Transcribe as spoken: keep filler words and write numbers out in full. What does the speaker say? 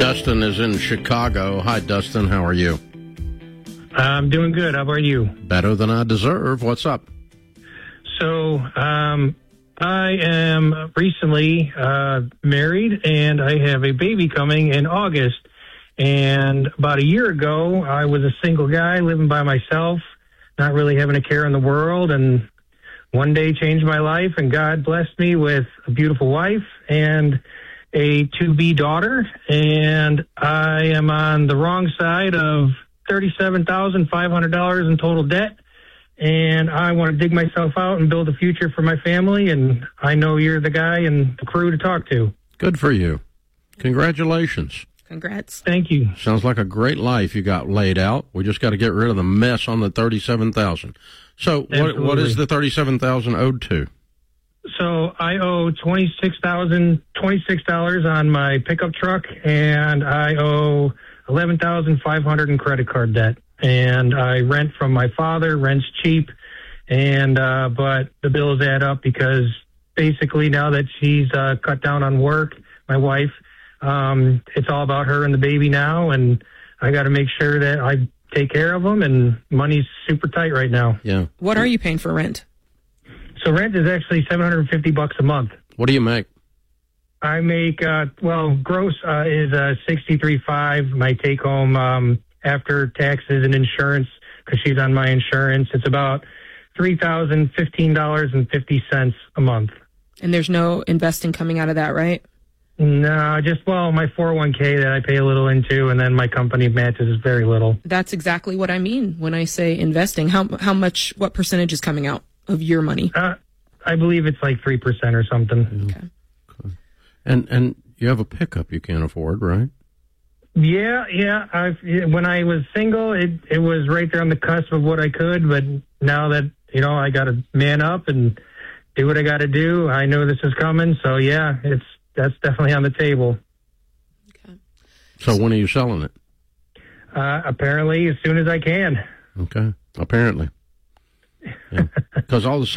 Dustin is in Chicago. Hi, Dustin. How are you? I'm doing good. How about you? Better than I deserve. What's up? So, um, I am recently uh, married, and I have a baby coming in August. And about a year ago, I was a single guy living by myself, not really having a care in the world, and one day changed my life, and God blessed me with a beautiful wife and a to-be daughter, and I am on the wrong side of thirty-seven thousand five hundred dollars in total debt, and I want to dig myself out and build a future for my family, and I know you're the guy and the crew to talk to. Good for you. Congratulations. Congrats. Thank you. Sounds like a great life you got laid out. We just got to get rid of the mess on the thirty-seven thousand dollars. So what, what is the thirty-seven thousand dollars owed to? So I owe twenty-six thousand twenty-six dollars on my pickup truck, and I owe eleven thousand five hundred dollars in credit card debt. And I rent from my father. Rent's cheap, and uh, but the bills add up because basically now that she's uh, cut down on work, my wife, um, it's all about her and the baby now, and I got to make sure that I take care of them, and money's super tight right now. Yeah. What are you paying for rent? So rent is actually seven hundred fifty bucks a month. What do you make? I make, uh, well, gross uh, is uh, sixty-three five. My take home um, after taxes and insurance, because she's on my insurance, it's about three thousand fifteen dollars and fifty cents a month. And there's no investing coming out of that, right? No, just, well, my four oh one k that I pay a little into, and then my company matches very little. That's exactly what I mean when I say investing. How how much, what percentage is coming out of your money? Uh, I believe it's like three percent or something. Okay. Okay. And and you have a pickup you can't afford, right? Yeah, yeah. I've, when I was single, it, it was right there on the cusp of what I could, but now that, you know, I got to man up and do what I got to do, I know this is coming, so yeah, it's that's definitely on the table. Okay. So when are you selling it? Uh, apparently, as soon as I can. Okay. Apparently. Because all the